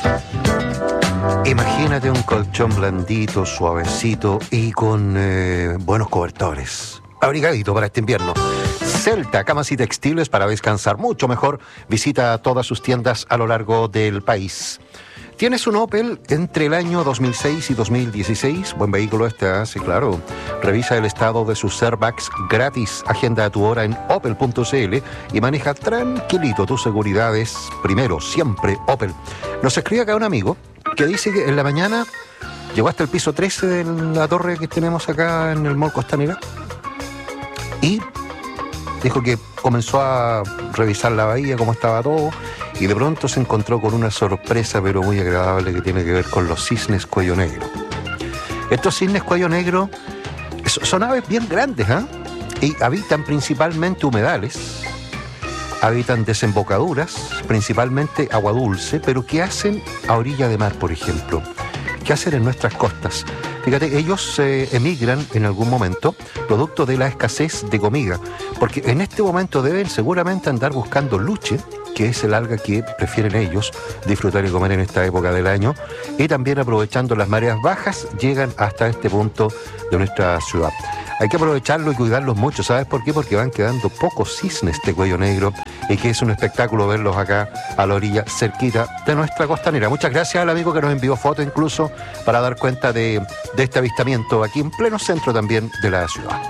Imagínate un colchón blandito, suavecito y con buenos cobertores. Abrigadito para este invierno. Celta, camas y textiles para descansar mucho mejor. Visita todas sus tiendas a lo largo del país. ¿Tienes un Opel entre el año 2006 y 2016? Buen vehículo este, sí, claro. Revisa el estado de sus airbags gratis. Agenda tu hora en opel.cl y maneja tranquilito. Tu seguridad es primero, siempre Opel. Nos escribe acá un amigo que dice que en la mañana llegó hasta el piso 13 de la torre que tenemos acá en el Mall Costanera y dijo que comenzó a revisar la bahía, cómo estaba todo, y de pronto se encontró con una sorpresa pero muy agradable que tiene que ver con los cisnes cuello negro. Estos cisnes cuello negro son aves bien grandes, y habitan principalmente humedales, habitan desembocaduras, principalmente agua dulce, pero ¿qué hacen a orilla de mar, por ejemplo? ¿Qué hacen en nuestras costas? Fíjate, ellos emigran en algún momento, producto de la escasez de comida, porque en este momento deben seguramente andar buscando luche, que es el alga que prefieren ellos disfrutar y comer en esta época del año, y también aprovechando las mareas bajas, llegan hasta este punto de nuestra ciudad. Hay que aprovecharlo y cuidarlos mucho, ¿sabes por qué? Porque van quedando pocos cisnes de cuello negro y que es un espectáculo verlos acá a la orilla, cerquita de nuestra costanera. Muchas gracias al amigo que nos envió foto incluso para dar cuenta de este avistamiento aquí en pleno centro también de la ciudad.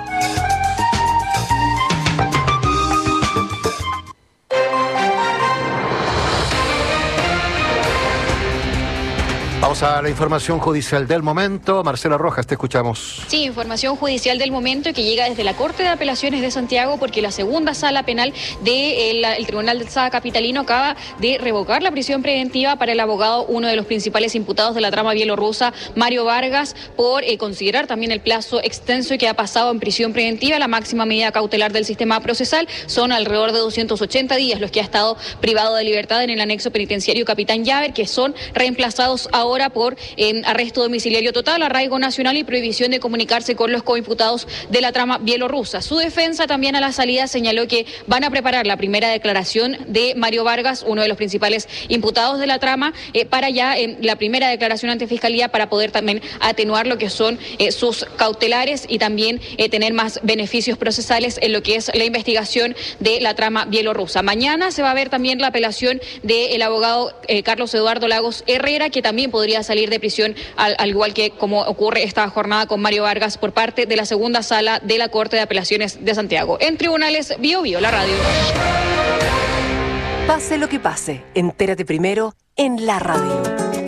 Vamos a la información judicial del momento. Marcela Rojas, te escuchamos. Sí, información judicial del momento que llega desde la Corte de Apelaciones de Santiago porque la segunda sala penal del Tribunal de Alzada Capitalino acaba de revocar la prisión preventiva para el abogado, uno de los principales imputados de la trama bielorrusa, Mario Vargas, por considerar también el plazo extenso que ha pasado en prisión preventiva. La máxima medida cautelar del sistema procesal son alrededor de 280 días los que ha estado privado de libertad en el anexo penitenciario Capitán Llaver, que son reemplazados ahora por arresto domiciliario total, arraigo nacional y prohibición de comunicarse con los coimputados de la trama bielorrusa. Su defensa también a la salida señaló que van a preparar la primera declaración de Mario Vargas, uno de los principales imputados de la trama, para ya la primera declaración ante Fiscalía para poder también atenuar lo que son sus cautelares y también tener más beneficios procesales en lo que es la investigación de la trama bielorrusa. Mañana se va a ver también la apelación del abogado Carlos Eduardo Lagos Herrera, que también podría salir de prisión, al igual que como ocurre esta jornada con Mario Vargas por parte de la segunda sala de la Corte de Apelaciones de Santiago. En Tribunales Bio Bio, la radio. Pase lo que pase, entérate primero en la radio.